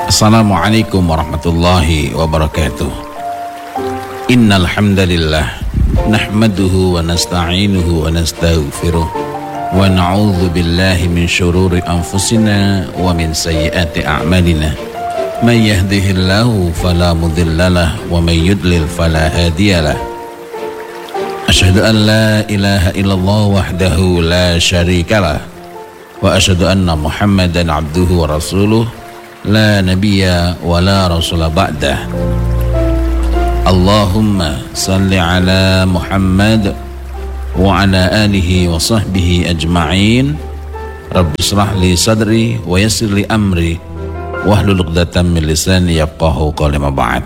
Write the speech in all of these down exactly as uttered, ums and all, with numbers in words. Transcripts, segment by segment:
Assalamualaikum warahmatullahi wabarakatuh. Innal hamdalillah nahmaduhu wa nasta'inuhu wa nastaghfiruh wa na'udzu billahi min syururi anfusina wa min sayyiati a'malina. May yahdihillahu fala mudhillalah wa may yudlil fala hadiyalah. Asyhadu an la ilaha illallah wahdahu la syarikalah wa asyhadu anna Muhammadan abduhu wa rasuluh la nabiyya wa la rasula ba'dah. Allahumma salli ala Muhammad wa ala alihi wa sahbihi ajma'in. Rabbi shrah li sadri wa yassir li amri wahlul 'uqdatam min lisani yafqahu qawli ma ba'd.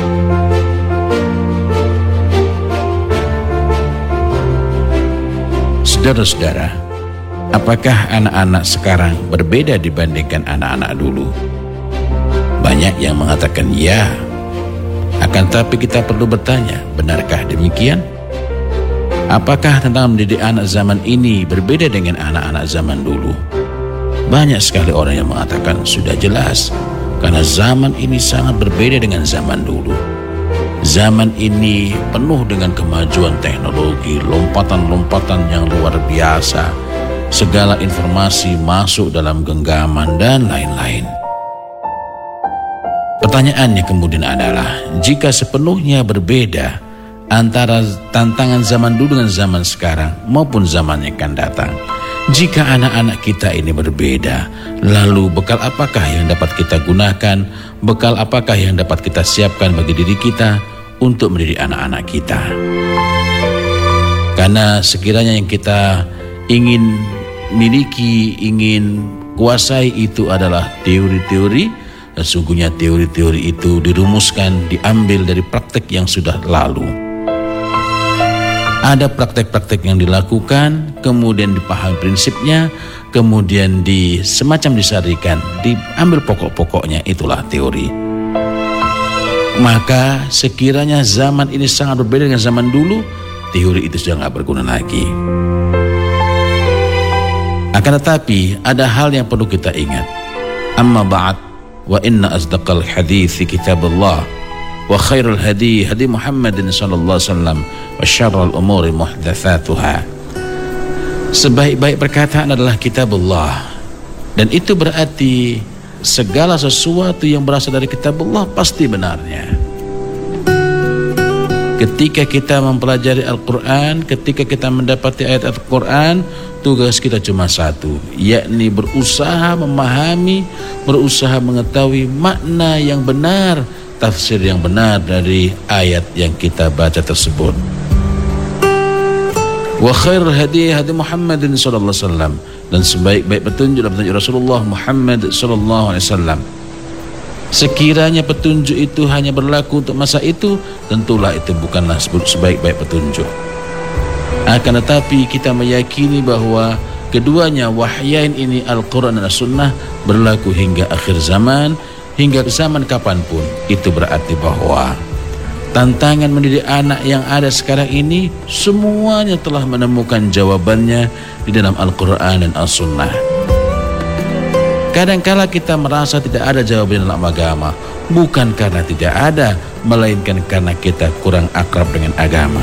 Saudara-saudara, apakah anak-anak sekarang berbeda dibandingkan anak-anak dulu? Banyak yang mengatakan ya. Akan tapi kita perlu bertanya, benarkah demikian? Apakah tentang mendidik anak zaman ini berbeda dengan anak-anak zaman dulu? Banyak sekali orang yang mengatakan sudah jelas, karena zaman ini sangat berbeda dengan zaman dulu. Zaman ini penuh dengan kemajuan teknologi, lompatan-lompatan yang luar biasa. Segala informasi masuk dalam genggaman dan lain-lain. Pertanyaannya kemudian adalah, jika sepenuhnya berbeda antara tantangan zaman dulu dengan zaman sekarang maupun zaman yang akan datang, jika anak-anak kita ini berbeda, lalu bekal apakah yang dapat kita gunakan, bekal apakah yang dapat kita siapkan bagi diri kita untuk mendidik anak-anak kita? Karena sekiranya yang kita ingin miliki, ingin kuasai itu adalah teori-teori, sesungguhnya teori-teori itu dirumuskan, diambil dari praktek yang sudah lalu. Ada praktek-praktek yang dilakukan, kemudian dipahami prinsipnya, kemudian di semacam disarikan, diambil pokok-pokoknya, itulah teori. Maka sekiranya zaman ini sangat berbeda dengan zaman dulu, teori itu sudah nggak berguna lagi. Akan tetapi ada hal yang perlu kita ingat. Amma ba'd, wa inna asdaqal hadithi kitabullah wa khairul hadi hadi Muhammadin sallallahu alaihi wasallam wa syarrul umuri muhdatsatuha. Sebaik-baik perkataan adalah kitabullah, dan itu berarti segala sesuatu yang berasal dari kitabullah pasti benarnya. Ketika kita mempelajari Al-Quran, ketika kita mendapati ayat Al-Quran, tugas kita cuma satu, yakni berusaha memahami, berusaha mengetahui makna yang benar, tafsir yang benar dari ayat yang kita baca tersebut. Wa khairul hadi hadi Muhammadin sallallahu alaihi wasallam, dan sebaik-baik petunjuk adalah petunjuk Rasulullah Muhammad sallallahu alaihi wasallam. Sekiranya petunjuk itu hanya berlaku untuk masa itu, tentulah itu bukanlah sebaik-baik petunjuk. Akan tetapi kita meyakini bahwa keduanya, wahyain ini Al-Quran dan As-Sunnah, berlaku hingga akhir zaman, hingga zaman kapanpun. Itu berarti bahwa tantangan mendidik anak yang ada sekarang ini semuanya telah menemukan jawabannya di dalam Al-Quran dan As-Sunnah. Kadangkala kita merasa tidak ada jawaban dalam agama, bukan karena tidak ada, melainkan karena kita kurang akrab dengan agama.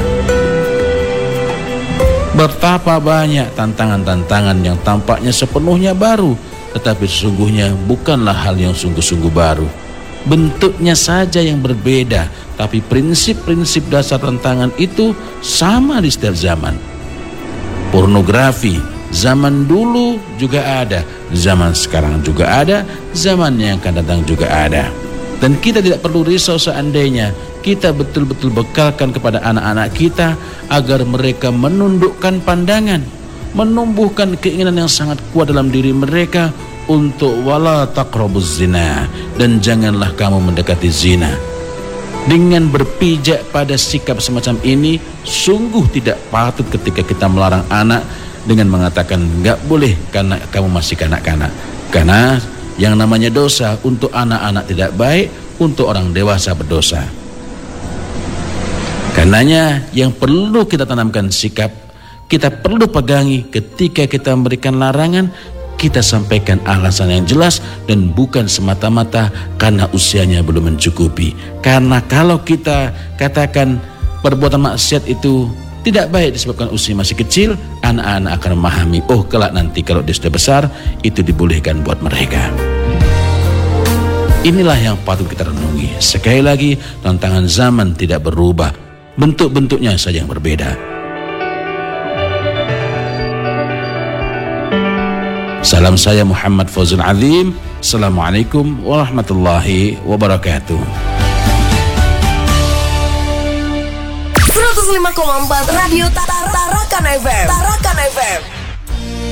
Betapa banyak tantangan-tantangan yang tampaknya sepenuhnya baru, tetapi sesungguhnya bukanlah hal yang sungguh-sungguh baru. Bentuknya saja yang berbeda, tapi prinsip-prinsip dasar tantangan itu sama di setiap zaman. Pornografi zaman dulu juga ada, zaman sekarang juga ada, zaman yang akan datang juga ada. Dan kita tidak perlu risau seandainya kita betul-betul bekalkan kepada anak-anak kita agar mereka menundukkan pandangan, menumbuhkan keinginan yang sangat kuat dalam diri mereka untuk wala taqrabuz zina, dan janganlah kamu mendekati zina. Dengan berpijak pada sikap semacam ini, sungguh tidak patut ketika kita melarang anak dengan mengatakan enggak boleh karena kamu masih kanak-kanak. Karena yang namanya dosa untuk anak-anak tidak baik, untuk orang dewasa berdosa. Karenanya yang perlu kita tanamkan sikap, kita perlu pegangi ketika kita memberikan larangan, kita sampaikan alasan yang jelas dan bukan semata-mata karena usianya belum mencukupi. Karena kalau kita katakan perbuatan maksiat itu tidak baik disebabkan usia masih kecil, anak-anak akan memahami, oh kelak nanti kalau dia sudah besar itu dibolehkan buat mereka. Inilah yang patut kita renungi. Sekali lagi, tantangan zaman tidak berubah, bentuk-bentuknya saja yang berbeda. Salam saya Muhammad Fauzul Azim. Assalamualaikum warahmatullahi wabarakatuh. seratus lima koma empat Radio Tarakan F M. Tarakan F M.